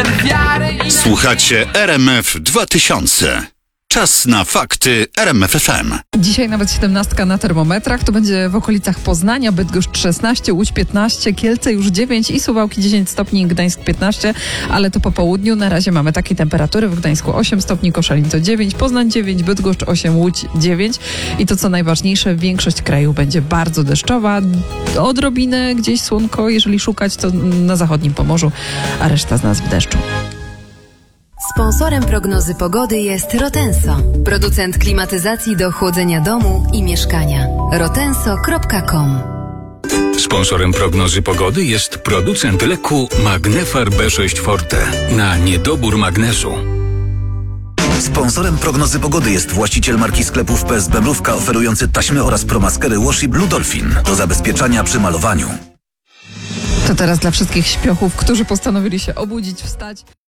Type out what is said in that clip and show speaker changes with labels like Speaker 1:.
Speaker 1: pełen wiary i
Speaker 2: Słuchacie RMF 2000. Czas na fakty RMF FM.
Speaker 3: Dzisiaj nawet 17 na termometrach. To będzie w okolicach Poznania, Bydgoszcz 16, Łódź 15, Kielce już 9 i Suwałki 10 stopni, Gdańsk 15, ale to po południu. Na razie mamy takie temperatury. W Gdańsku 8 stopni, Koszalin to 9, Poznań 9, Bydgoszcz 8, Łódź 9. I to co najważniejsze, większość kraju będzie bardzo deszczowa. Odrobinę gdzieś słonko, jeżeli szukać, to na zachodnim Pomorzu, a reszta z nas w deszczu.
Speaker 4: Sponsorem prognozy pogody jest Rotenso, producent klimatyzacji do chłodzenia domu i mieszkania. rotenso.com.
Speaker 5: Sponsorem prognozy pogody jest producent leku Magnefar B6 Forte na niedobór magnezu.
Speaker 6: Sponsorem prognozy pogody jest właściciel marki sklepów PSB Mrówka oferujący taśmy oraz promaskery Washi Blue Dolphin do zabezpieczania przy malowaniu.
Speaker 3: To teraz dla wszystkich śpiochów, którzy postanowili się obudzić, wstać.